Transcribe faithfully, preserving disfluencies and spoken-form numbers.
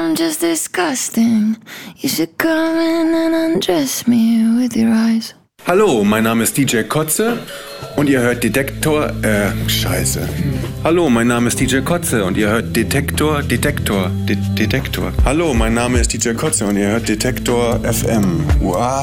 I'm just disgusting. You should come in and undress me with your eyes. Hallo, mein Name ist D J Kotze und ihr hört Detektor, äh, scheiße. Hallo, mein Name ist D J Kotze und ihr hört Detektor, Detektor, De- Detektor. Hallo, mein Name ist D J Kotze und ihr hört Detektor F M. Wow.